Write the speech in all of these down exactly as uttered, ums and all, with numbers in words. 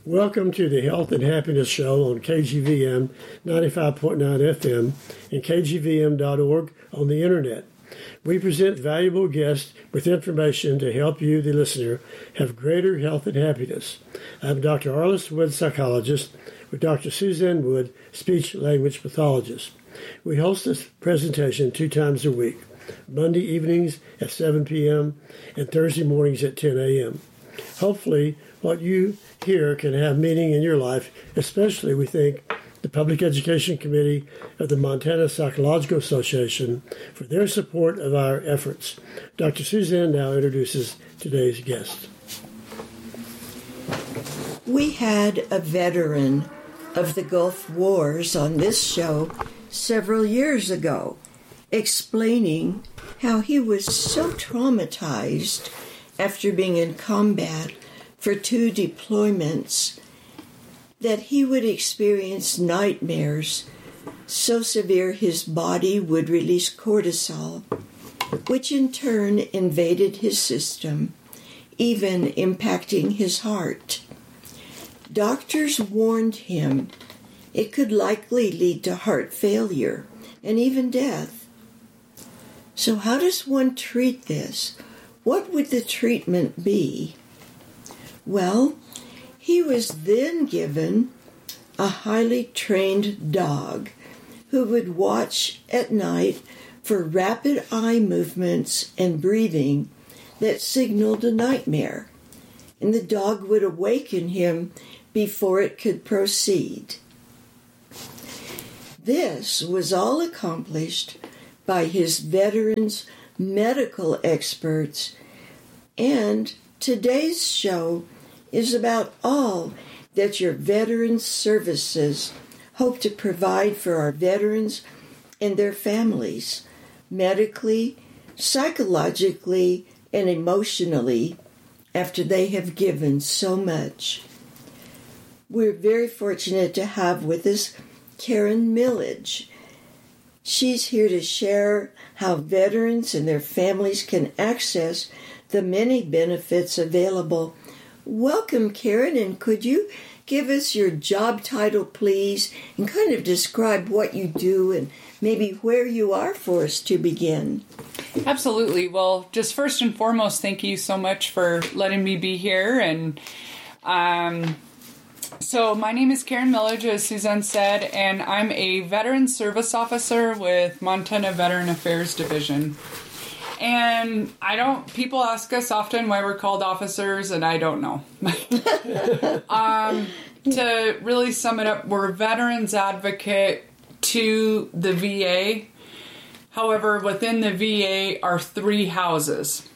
Welcome to the Health and Happiness Show on K G V M ninety-five point nine F M and K G V M dot org on the Internet. We present valuable guests with information to help you, the listener, have greater health and happiness. I'm Doctor Arliss Wood, psychologist, with Doctor Suzanne Wood, speech-language pathologist. We host this presentation two times a week, Monday evenings at seven p.m. and Thursday mornings at ten a.m. Hopefully, what you hear can have meaning in your life, especially, we think, the Public Education Committee of the Montana Psychological Association for their support of our efforts. Doctor Suzanne now introduces today's guest. We had a veteran of the Gulf Wars on this show several years ago, explaining how he was so traumatized after being in combat for two deployments that he would experience nightmares so severe his body would release cortisol, which in turn invaded his system, even impacting his heart. Doctors warned him it could likely lead to heart failure and even death. So how does one treat this? What would the treatment be? Well, he was then given a highly trained dog who would watch at night for rapid eye movements and breathing that signaled a nightmare, and the dog would awaken him before it could proceed. This was all accomplished by his veterans' medical experts, and today's show is about all that your veterans services hope to provide for our veterans and their families, medically, psychologically, and emotionally, after they have given so much. We're very fortunate to have with us Karen Milledge. She's here to share how veterans and their families can access the many benefits available. Welcome, Karen, and could you give us your job title, please, and kind of describe what you do and maybe where you are for us to begin? Absolutely. Well, just first and foremost, thank you so much for letting me be here. And um, so my name is Karen Milledge, as Suzanne said, and I'm a Veteran Service Officer with Montana Veteran Affairs Division. And I don't, people ask us often why we're called officers, and I don't know. um, to really sum it up, we're veterans advocate to the V A. However, within the V A are three houses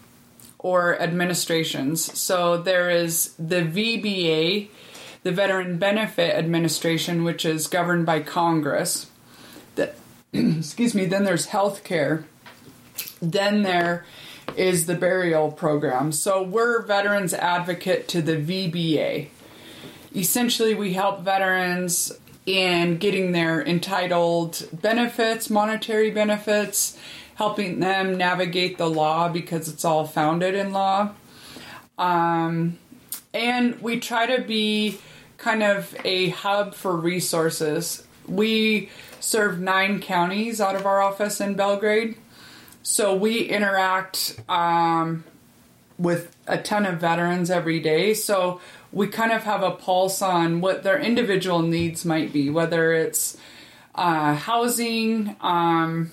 or administrations. So there is the V B A, the Veteran Benefit Administration, which is governed by Congress. The, excuse me, then there's healthcare. Then there is the burial program. So we're veterans advocate to the V B A. Essentially, we help veterans in getting their entitled benefits, monetary benefits, helping them navigate the law because it's all founded in law. Um, and we try to be kind of a hub for resources. We serve nine counties out of our office in Belgrade. So we interact um, with a ton of veterans every day. So we kind of have a pulse on what their individual needs might be, whether it's uh, housing, um,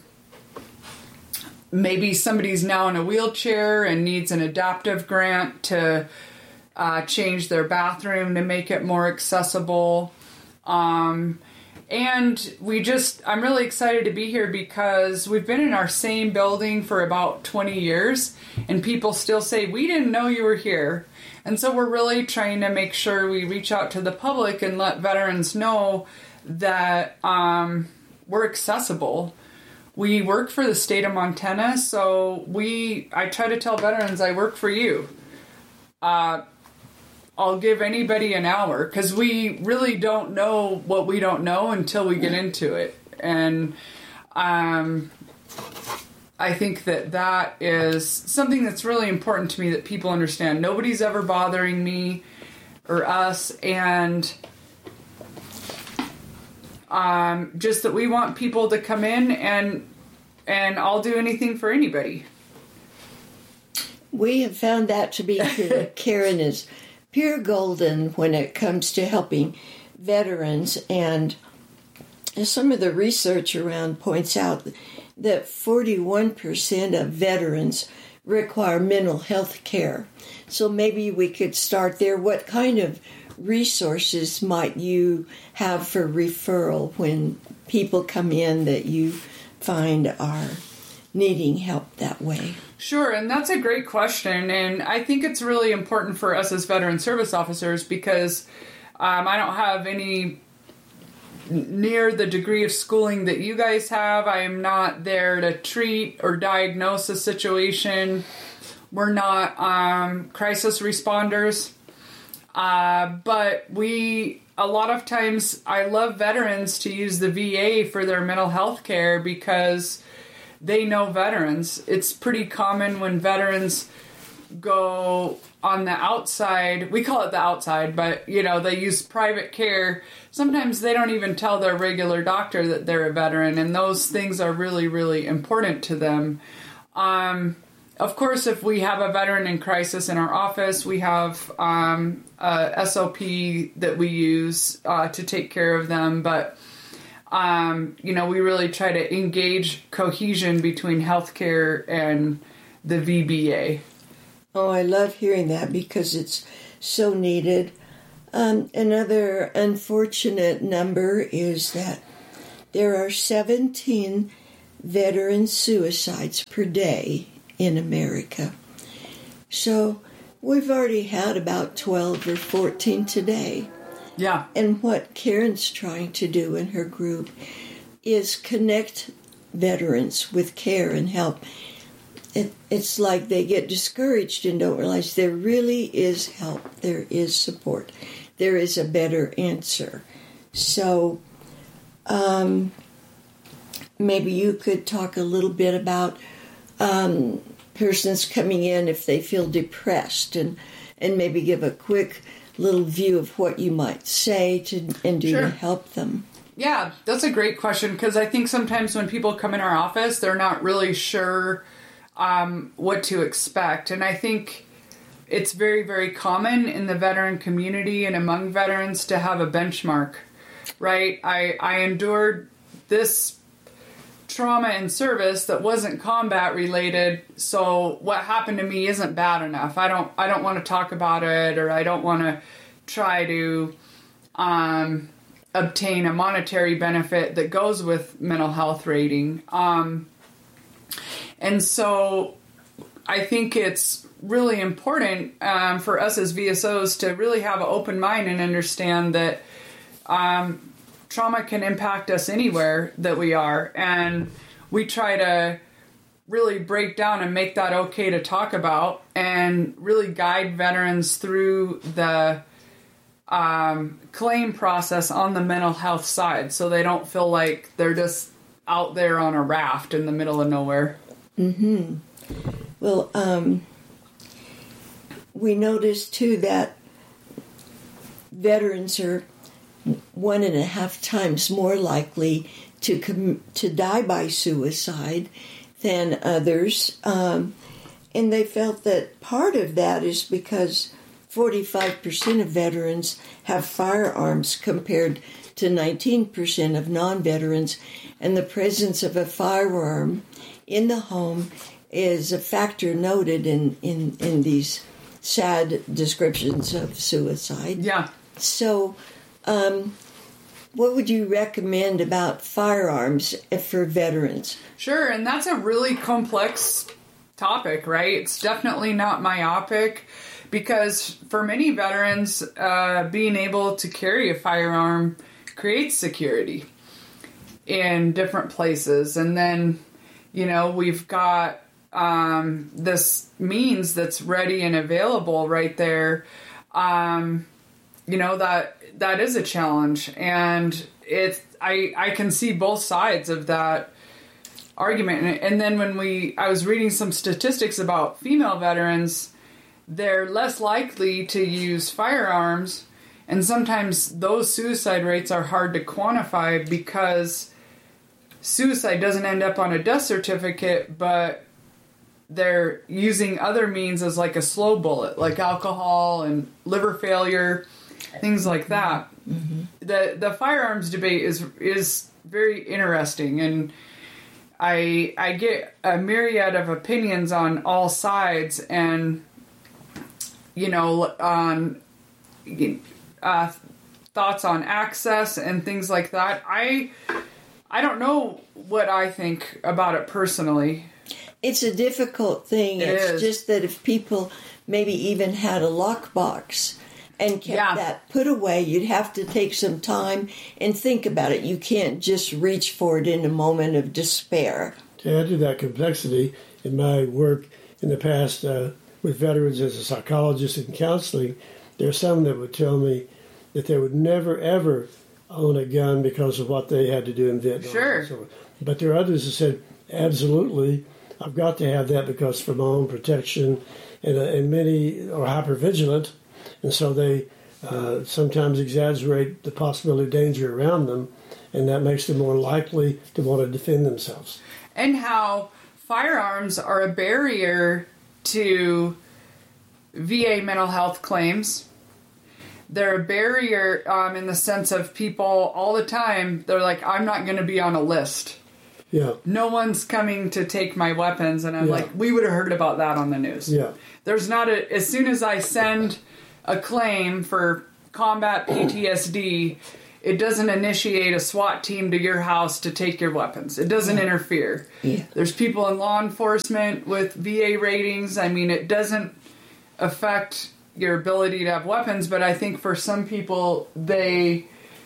maybe somebody's now in a wheelchair and needs an adaptive grant to uh, change their bathroom to make it more accessible. Um And we just, I'm really excited to be here because we've been in our same building for about twenty years and people still say, we didn't know you were here. And so we're really trying to make sure we reach out to the public and let veterans know that um, we're accessible. We work for the state of Montana, so we, I try to tell veterans I work for you. Uh, I'll give anybody an hour because we really don't know what we don't know until we get into it. And um, I think that that is something that's really important to me that people understand. Nobody's ever bothering me or us, and um, just that we want people to come in and and I'll do anything for anybody. We have found that to be true. Karen is pure golden when it comes to helping veterans, and some of the research around points out that forty-one percent of veterans require mental health care. So maybe we could start there. What kind of resources might you have for referral when people come in that you find are needing help that way? Sure, and that's a great question, and I think it's really important for us as veteran service officers because um, I don't have any near the degree of schooling that you guys have. I am not there to treat or diagnose a situation. We're not um, crisis responders, uh, but we, a lot of times, I love veterans to use the V A for their mental health care because they know veterans. It's pretty common when veterans go on the outside, we call it the outside, but, you know, they use private care. Sometimes they don't even tell their regular doctor that they're a veteran, and those things are really, really important to them. Um, of course, if we have a veteran in crisis in our office, we have um, a S O P that we use uh, to take care of them, but Um, you know, we really try to engage cohesion between healthcare and the V B A. Oh, I love hearing that because it's so needed. Um, another unfortunate number is that there are seventeen veteran suicides per day in America. So we've already had about twelve or fourteen today. Yeah. And what Karen's trying to do in her group is connect veterans with care and help. It, it's like they get discouraged and don't realize there really is help. There is support. There is a better answer. So um, maybe you could talk a little bit about um, persons coming in if they feel depressed and, and maybe give a quick little view of what you might say to and do Sure. to help them. Yeah, that's a great question because I think sometimes when people come in our office, they're not really sure um, what to expect. And I think it's very, very common in the veteran community and among veterans to have a benchmark, right? I, I endured this trauma in service that wasn't combat related, so what happened to me isn't bad enough. I don't I don't want to talk about it, or I don't want to try to um, obtain a monetary benefit that goes with mental health rating. Um, and so I think it's really important um, for us as V S Os to really have an open mind and understand that um, trauma can impact us anywhere that we are, and we try to really break down and make that okay to talk about and really guide veterans through the um, claim process on the mental health side so they don't feel like they're just out there on a raft in the middle of nowhere. Mm-hmm. Well, um, we noticed too that veterans are one and a half times more likely to com- to die by suicide than others. Um, and they felt that part of that is because forty-five percent of veterans have firearms compared to nineteen percent of non-veterans. And the presence of a firearm in the home is a factor noted in, in, in these sad descriptions of suicide. Yeah. So Um, what would you recommend about firearms for veterans? Sure, and that's a really complex topic, right? It's definitely not myopic because for many veterans, uh, being able to carry a firearm creates security in different places. And then, you know, we've got um, this means that's ready and available right there. Um, you know, that that is a challenge, and it's I I can see both sides of that argument. And, and then when we I was reading some statistics about female veterans, they're less likely to use firearms, and sometimes those suicide rates are hard to quantify because suicide doesn't end up on a death certificate, but they're using other means as like a slow bullet, like alcohol and liver failure, things like that. Mm-hmm. The the firearms debate is is very interesting, and I I get a myriad of opinions on all sides, and you know, on uh, thoughts on access and things like that. I I don't know what I think about it personally. It's a difficult thing. It it's is. just that if people maybe even had a lockbox and kept Yeah. that put away, you'd have to take some time and think about it. You can't just reach for it in a moment of despair. To add to that complexity, in my work in the past uh, with veterans as a psychologist and counseling, there are some that would tell me that they would never, ever own a gun because of what they had to do in Vietnam. Sure. And so on. But there are others who said, absolutely, I've got to have that because for my own protection, and, uh, and many are hypervigilant, and so they uh, sometimes exaggerate the possibility of danger around them, and that makes them more likely to want to defend themselves. And how firearms are a barrier to V A mental health claims. They're a barrier um, in the sense of people all the time, they're like, I'm not going to be on a list. Yeah. No one's coming to take my weapons. And I'm Yeah. like, we would have heard about that on the news. Yeah. There's not a, as soon as I send a claim for combat P T S D, it doesn't initiate a SWAT team to your house to take your weapons. It doesn't Yeah. interfere. Yeah. There's people in law enforcement with V A ratings. I mean, it doesn't affect your ability to have weapons, but I think for some people, they...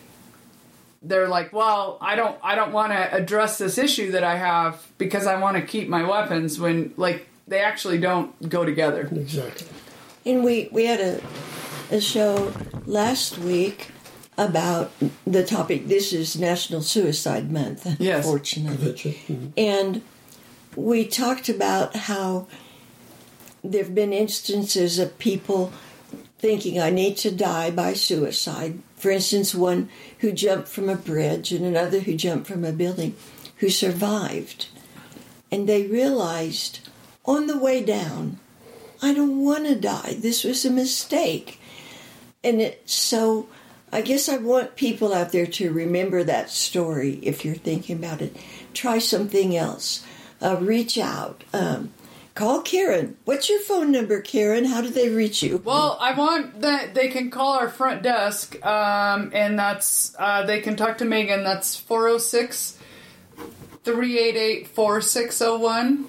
they're like, well, I don't I don't want to address this issue that I have because I want to keep my weapons, when, like, they actually don't go together. Exactly. And we, we had a, a show last week about the topic. This is National Suicide Month, Yes. unfortunately. Mhm. And we talked about how there have been instances of people thinking, I need to die by suicide. For instance, one who jumped from a bridge and another who jumped from a building who survived. And they realized on the way down, I don't want to die. This was a mistake. And it, so I guess I want people out there to remember that story if you're thinking about it. Try something else. Uh, reach out. Um, call Karen. What's your phone number, Karen? How do they reach you? Well, I want that they can call our front desk, um, and that's, uh, they can talk to Megan. That's four oh six, three eight eight, four six oh one.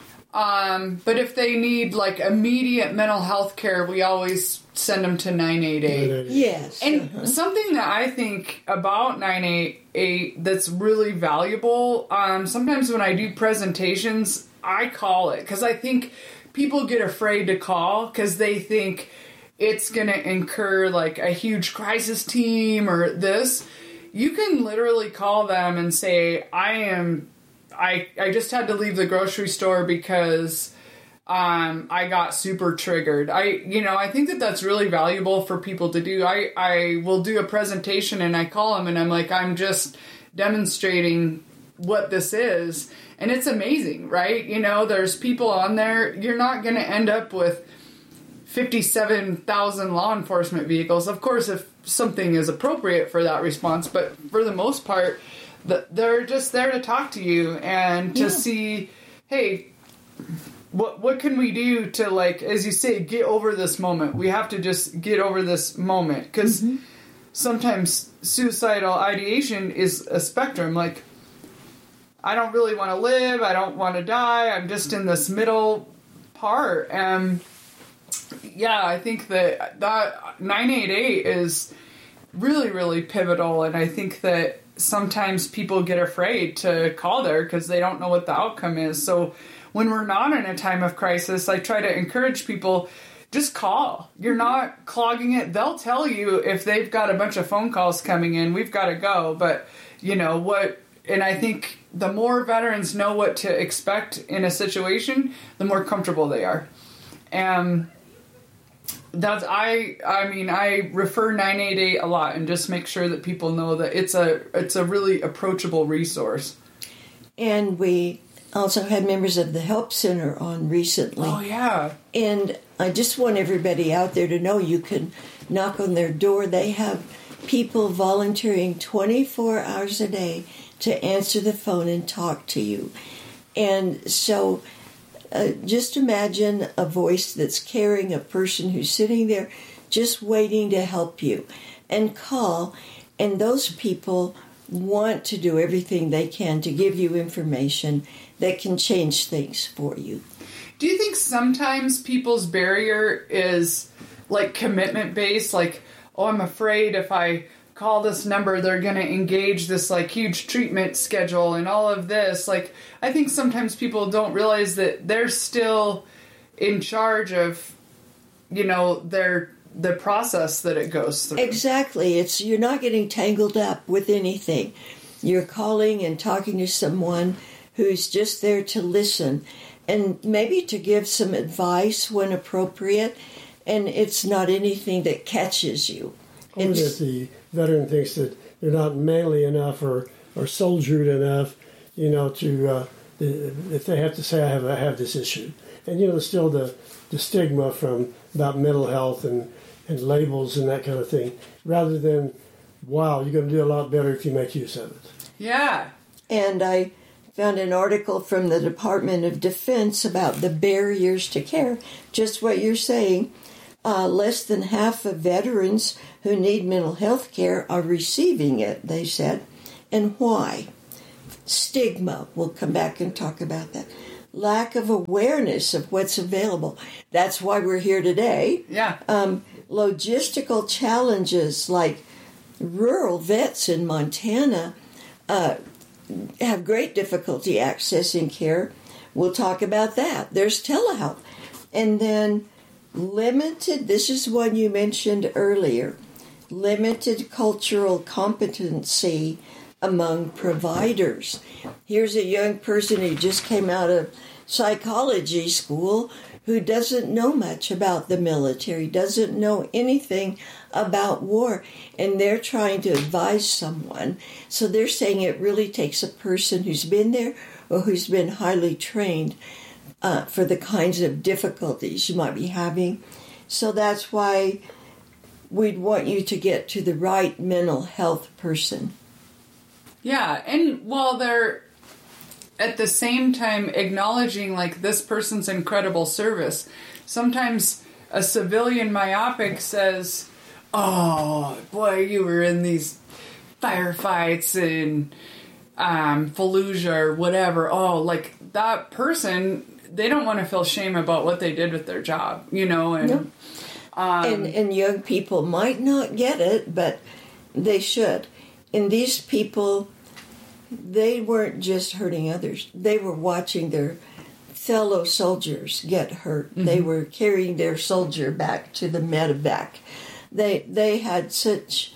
Um, but if they need, like, immediate mental health care, we always send them to nine eight eight. Yes. And uh-huh. something that I think about nine eight eight that's really valuable, um, sometimes when I do presentations, I call it, because I think people get afraid to call because they think it's going to incur, like, a huge crisis team or this. You can literally call them and say, I am... I, I just had to leave the grocery store because um, I got super triggered. I, you know, I think that that's really valuable for people to do. I, I will do a presentation and I call them and I'm like, I'm just demonstrating what this is. And it's amazing, right? You know, there's people on there. You're not going to end up with fifty-seven thousand law enforcement vehicles. Of course, if something is appropriate for that response, but for the most part, they're just there to talk to you and to yeah. see, hey, what what can we do to, like, as you say, get over this moment? We have to just get over this moment. Because mm-hmm. sometimes suicidal ideation is a spectrum. Like, I don't really want to live. I don't want to die. I'm just in this middle part. And, yeah, I think that, that nine eight eight is really, really pivotal. And I think that sometimes people get afraid to call there because they don't know what the outcome is. So when we're not in a time of crisis, I try to encourage people, just call. You're not clogging it. They'll tell you if they've got a bunch of phone calls coming in, we've got to go. But, you know, what, and I think the more veterans know what to expect in a situation, the more comfortable they are. And That's I. I mean, I refer nine eight eight a lot, and just make sure that people know that it's a it's a really approachable resource. And we also had members of the Help Center on recently. Oh yeah. And I just want everybody out there to know you can knock on their door. They have people volunteering twenty-four hours a day to answer the phone and talk to you. And so uh, just imagine a voice that's carrying a person who's sitting there just waiting to help you. And call, and those people want to do everything they can to give you information that can change things for you. Do you think sometimes people's barrier is like commitment based? Like, oh, I'm afraid if I call this number, they're going to engage this like huge treatment schedule and all of this. Like, I think sometimes people don't realize that they're still in charge of, you know, their the process that it goes through. Exactly. It's you're not getting tangled up with anything. You're calling and talking to someone who's just there to listen and maybe to give some advice when appropriate, and it's not anything that catches you. Or that the veteran thinks that they're not manly enough or, or soldiered enough, you know, to uh, if they have to say I have I have this issue. And you know, there's still the, the stigma from about mental health and, and labels and that kind of thing, rather than, wow, you're going to do a lot better if you make use of it. Yeah. And I found an article from the Department of Defense about the barriers to care. Just what you're saying. Uh, less than half of veterans who need mental health care are receiving it, they said. And why? Stigma. We'll come back and talk about that. Lack of awareness of what's available. That's why we're here today. Yeah. Um, logistical challenges like rural vets in Montana uh, have great difficulty accessing care. We'll talk about that. There's telehealth. And then limited, this is one you mentioned earlier, limited cultural competency among providers. Here's a young person who just came out of psychology school who doesn't know much about the military, doesn't know anything about war, and they're trying to advise someone. So they're saying it really takes a person who's been there or who's been highly trained uh, for the kinds of difficulties you might be having. So that's why we'd want you to get to the right mental health person. Yeah, and while they're at the same time acknowledging like this person's incredible service, sometimes a civilian myopic says, oh boy, you were in these firefights in um, Fallujah or whatever. Oh, like that person, they don't want to feel shame about what they did with their job, you know, and no. um, and, and young people might not get it, but they should. And these people, they weren't just hurting others. They were watching their fellow soldiers get hurt. Mm-hmm. They were carrying their soldier back to the medevac. They they had such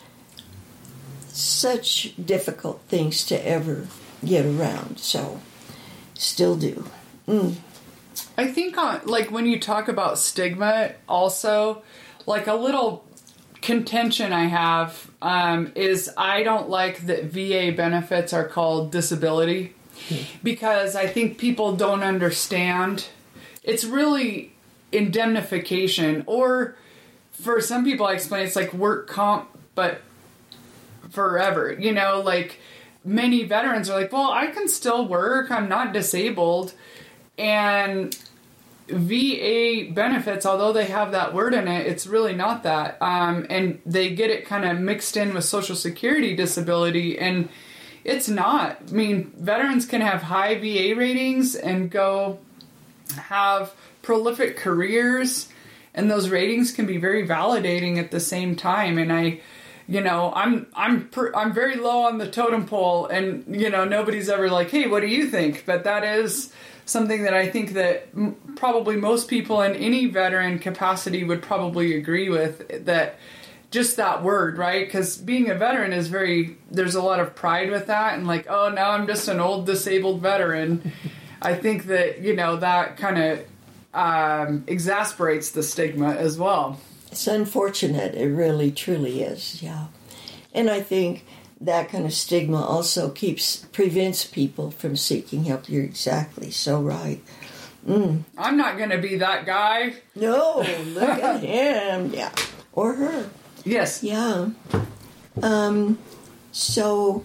such difficult things to ever get around. So, still do. Mm. I think, on, like, when you talk about stigma, also, like, a little contention I have um, is I don't like that V A benefits are called disability, because I think people don't understand. It's really indemnification, or for some people I explain it's like work comp, but forever. You know, like many veterans are like, well, I can still work, I'm not disabled. And V A benefits, although they have that word in it, it's really not that. Um, and they get it kind of mixed in with Social Security disability, and it's not. I mean, veterans can have high V A ratings and go have prolific careers, and those ratings can be very validating at the same time. And I, you know, I'm I'm per, I'm very low on the totem pole, and you know, nobody's ever like, hey, what do you think? But that is something that I think that m- probably most people in any veteran capacity would probably agree with, that just that word, right? Because being a veteran is very, there's a lot of pride with that, and like, oh, now I'm just an old disabled veteran. I think that, you know, that kind of um, exasperates the stigma as well. It's unfortunate. It really, truly is, yeah. And I think that kind of stigma also keeps, prevents people from seeking help. You're exactly so right. Mm. I'm not going to be that guy. No, look at him. Yeah. Or her. Yes. Yeah. Um, so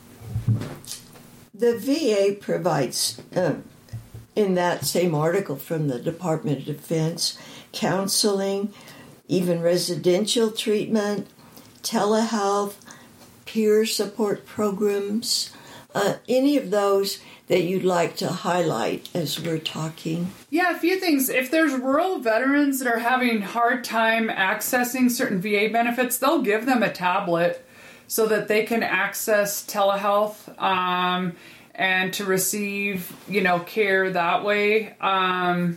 the V A provides, uh, in that same article from the Department of Defense, counseling, even residential treatment, telehealth, peer support programs, uh, any of those that you'd like to highlight as we're talking? Yeah, a few things. If there's rural veterans that are having hard time accessing certain V A benefits, they'll give them a tablet so that they can access telehealth um, and to receive, you know, care that way. Um,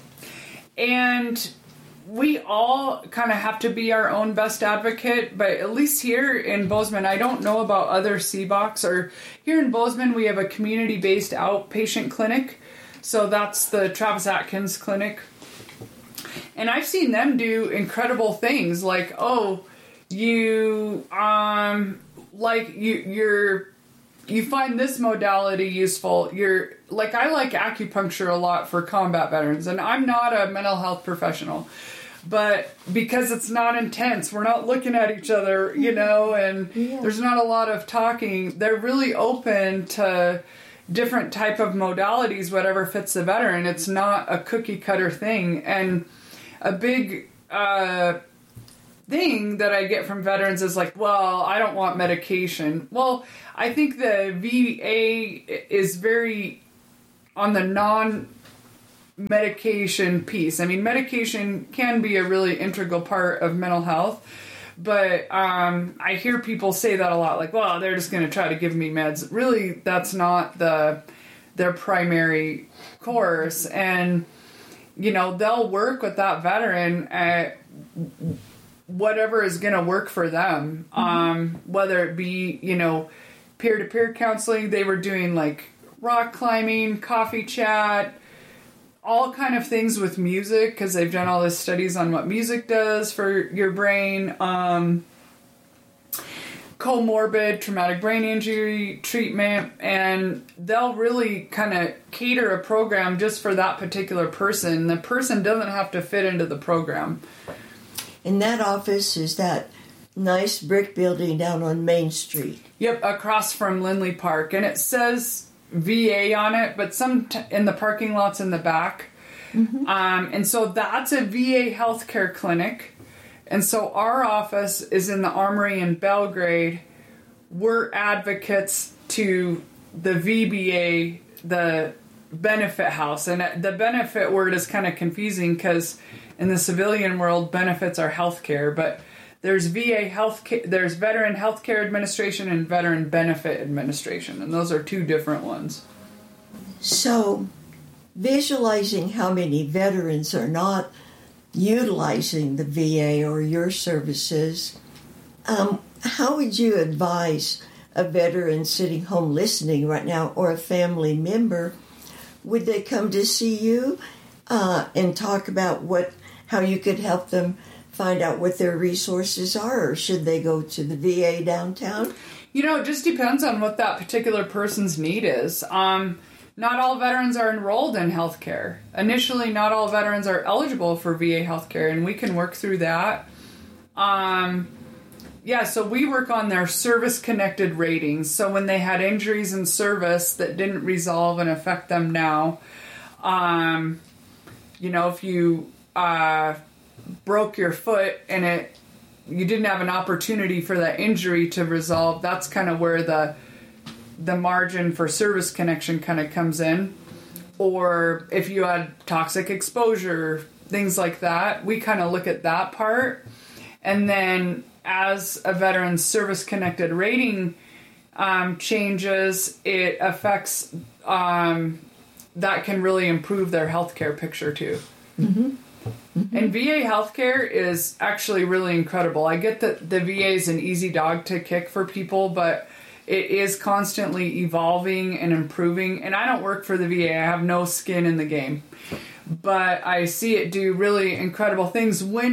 and we all kind of have to be our own best advocate, but at least here in Bozeman, I don't know about other C B O Cs, or here in Bozeman, we have a community-based outpatient clinic. So that's the Travis Atkins Clinic. And I've seen them do incredible things like, oh, you, um, like you, you're, you find this modality useful. You're like, I like acupuncture a lot for combat veterans, and I'm not a mental health professional. But because it's not intense, we're not looking at each other, you know, and yeah. there's not a lot of talking. They're really open to different type of modalities, whatever fits the veteran. It's not a cookie cutter thing. And a big uh, thing that I get from veterans is like, well, I don't want medication. Well, I think the V A is very on the non medication piece. I mean, medication can be a really integral part of mental health, but um, I hear people say that a lot, like, well, they're just going to try to give me meds. Really, that's not the their primary course. And, you know, they'll work with that veteran at whatever is going to work for them, mm-hmm. um, whether it be, you know, peer-to-peer counseling. They were doing, like, rock climbing, coffee chat, all kind of things with music, because they've done all this studies on what music does for your brain. Um, comorbid traumatic brain injury treatment, and they'll really kind of cater a program just for that particular person. The person doesn't have to fit into the program. And that office is that nice brick building down on Main Street. Yep, across from Lindley Park. And it says V A on it, but some t- in the parking lots in the back. Mm-hmm. Um, and so that's a V A healthcare clinic. And so our office is in the Armory in Belgrade. We're advocates to the V B A, the benefit house. And the benefit word is kind of confusing because in the civilian world, benefits are healthcare, but there's V A healthcare, there's Veteran Healthcare Administration and Veteran Benefit Administration, and those are two different ones. So, visualizing how many veterans are not utilizing the V A or your services, um, how would you advise a veteran sitting home listening right now, or a family member? Would they come to see you uh, and talk about what how you could help them find out what their resources are, or should they go to the V A downtown? You know, it just depends on what that particular person's need is. Um, not all veterans are enrolled in healthcare. Initially, not all veterans are eligible for V A healthcare, and we can work through that. Um, yeah, so we work on their service-connected ratings. So when they had injuries in service that didn't resolve and affect them now, um, you know, if you uh, broke your foot and it you didn't have an opportunity for that injury to resolve, that's kind of where the the margin for service connection kind of comes in. Or if you had toxic exposure, things like that, we kind of look at that part. And then as a veteran's service-connected rating um, changes, it affects, um, that can really improve their healthcare picture too. Mm-hmm. Mm-hmm. And V A healthcare is actually really incredible. I get that the V A is an easy dog to kick for people, but it is constantly evolving and improving. And I don't work for the V A. I have no skin in the game. But I see it do really incredible things when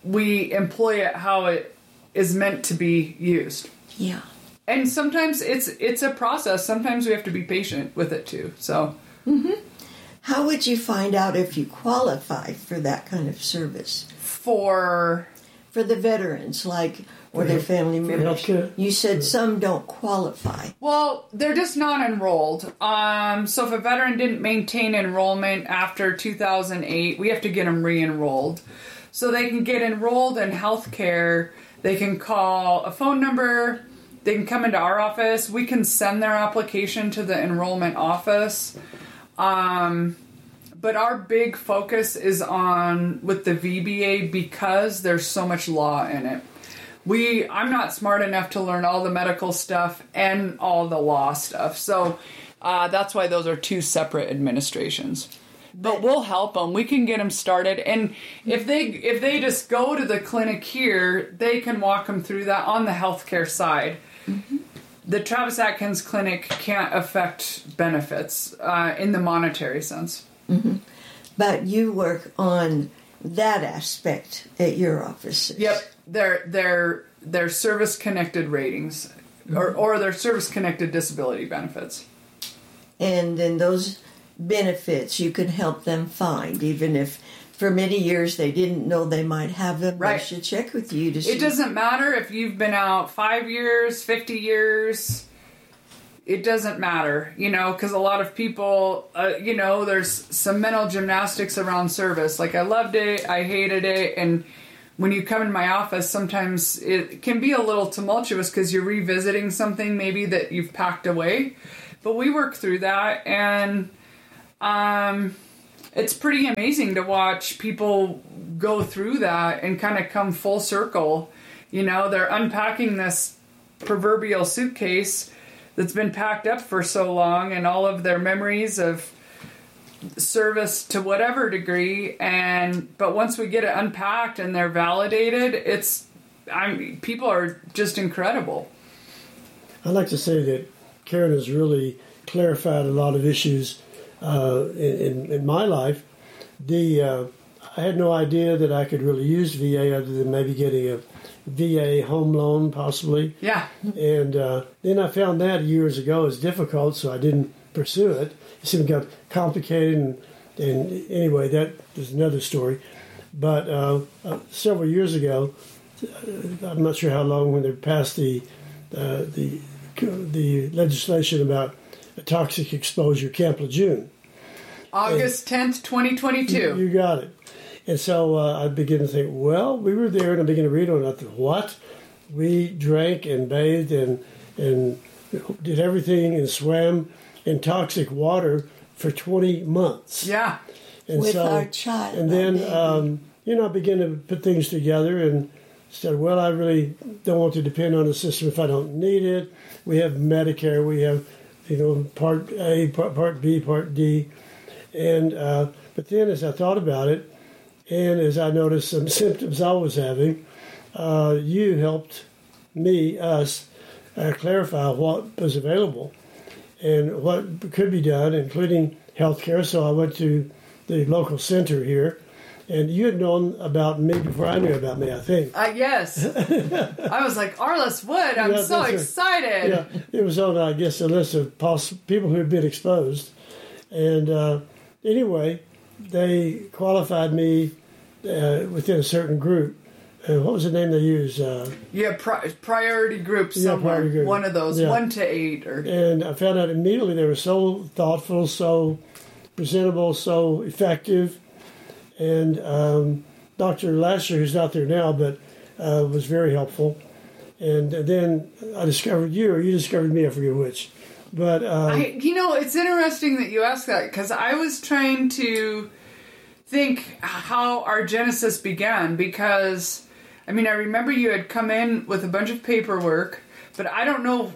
we employ it how it is meant to be used. Yeah. And sometimes it's it's a process. Sometimes we have to be patient with it too. So, mm-hmm. How would you find out if you qualify for that kind of service? For for the veterans, like, or their family members. You said some don't qualify. Well, they're just not enrolled. Um, so if a veteran didn't maintain enrollment after two thousand eight, we have to get them re-enrolled. So they can get enrolled in healthcare. They can call a phone number. They can come into our office. We can send their application to the enrollment office. Um, but our big focus is on with the V B A because there's so much law in it. We, I'm not smart enough to learn all the medical stuff and all the law stuff. So uh, that's why those are two separate administrations. But we'll help them. We can get them started. And if they if they just go to the clinic here, they can walk them through that on the healthcare side. Mm-hmm. The Travis Atkins Clinic can't affect benefits uh, in the monetary sense. Mm-hmm. But you work on that aspect at your offices. Yep. They're, they're, they're service-connected ratings mm-hmm. or, or they're service-connected disability benefits. And then those benefits you can help them find, even if for many years they didn't know they might have them. Right. They should check with you to see. It doesn't matter if you've been out five years, fifty years. It doesn't matter, you know, because a lot of people, uh, you know, there's some mental gymnastics around service. Like, I loved it, I hated it, and when you come in my office, sometimes it can be a little tumultuous because you're revisiting something maybe that you've packed away. But we work through that, and Um, it's pretty amazing to watch people go through that and kind of come full circle. You know, they're unpacking this proverbial suitcase that's been packed up for so long and all of their memories of service to whatever degree. And, but once we get it unpacked and they're validated, it's, I mean, people are just incredible. I'd like to say that Karen has really clarified a lot of issues Uh, in, in my life. The uh, I had no idea that I could really use V A other than maybe getting a V A home loan possibly. Yeah. And uh, then I found that years ago is difficult, so I didn't pursue it. It seemed to get complicated, and, and anyway, that is another story. But uh, uh, several years ago, uh, I'm not sure how long, when they passed the uh, the the legislation about toxic exposure, Camp Lejeune. August tenth, twenty twenty-two. You, you got it. And so uh, I began to think, well, we were there, and I began to read on it. I thought, what? We drank and bathed and and did everything and swam in toxic water for twenty months. Yeah. And with so, our child. And then, um, you know, I began to put things together and said, well, I really don't want to depend on the system if I don't need it. We have Medicare. We have, you know, Part A, Part, part B, Part D. And uh, but then as I thought about it, and as I noticed some symptoms I was having, uh, you helped me, us, uh, clarify what was available and what could be done, including healthcare. So I went to the local center here, and you had known about me before I knew about me, I think. Uh, yes. I was like, Arliss Wood, I'm Yeah, so that's excited. Yeah, it was on, I guess, a list of poss- people who had been exposed. And uh, anyway, they qualified me uh, within a certain group. Uh, what was the name they used? Uh, yeah, pri- priority group Yeah, somewhere. priority group. One of those, Yeah. one to eight. or and I found out immediately they were so thoughtful, so presentable, so effective. And um, Doctor Lasher, who's not there now, but uh, was very helpful. And then I discovered you, or you discovered me, I forget which. But um, I, you know, it's interesting that you ask that, because I was trying to think how our genesis began, because, I mean, I remember you had come in with a bunch of paperwork, but I don't know,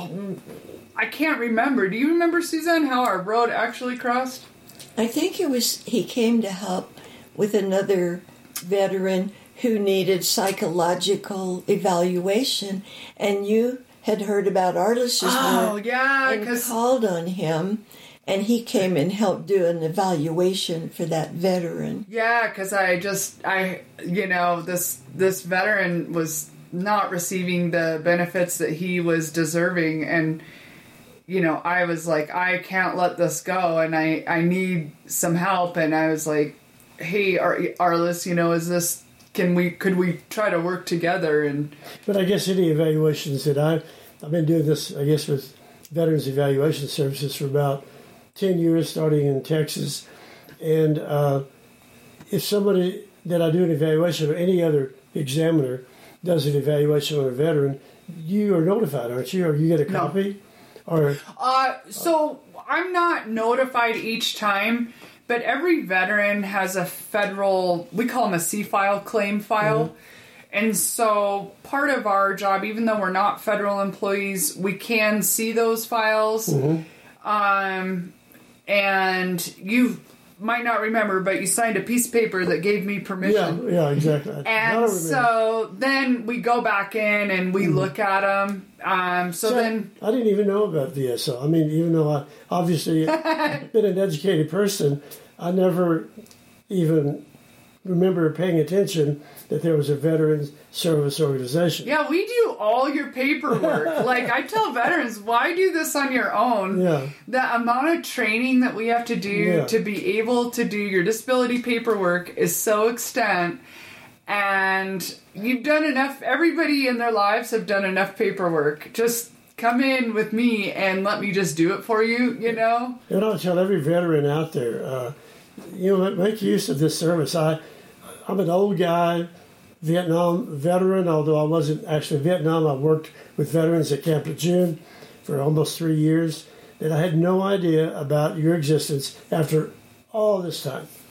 I can't remember. Do you remember, Suzanne, how our road actually crossed? I think it was he came to help with another veteran who needed psychological evaluation, and you had heard about Arliss's Oh, work yeah, and because called on him, and he came and helped do an evaluation for that veteran. Yeah, because I just, I, you know, this this veteran was not receiving the benefits that he was deserving, and, you know, I was like, I can't let this go, and I, I need some help, and I was like, hey, Ar- Arliss, you know, is this, can we, could we try to work together? And But I guess any evaluations that I, I've been doing this, I guess, with Veterans Evaluation Services for about ten years, starting in Texas. And uh, if somebody that I do an evaluation or any other examiner does an evaluation on a veteran, you are notified, aren't you? Or you get a copy? No. Or uh, so I'm not notified each time, but every veteran has a federal, we call them a C-file, claim file. Mm-hmm. And so part of our job, even though we're not federal employees, we can see those files. Mm-hmm. Um, and you might not remember, but you signed a piece of paper that gave me permission. Yeah, yeah, exactly. And so then we go back in and we mm-hmm. look at them. Um, so, so then... I didn't even know about V S O. I mean, even though I obviously been an educated person, I never even remember paying attention that there was a veterans service organization. Yeah, we do all your paperwork. Like, I tell veterans, why do this on your own? Yeah. The amount of training that we have to do yeah. to be able to do your disability paperwork is so extent. And you've done enough, everybody in their lives have done enough paperwork. Just come in with me and let me just do it for you, you know? And I'll tell every veteran out there, uh, you know, make use of this service. I, I'm an old guy, Vietnam veteran, although I wasn't actually in Vietnam. I worked with veterans at Camp Lejeune for almost three years, and I had no idea about your existence after all this time.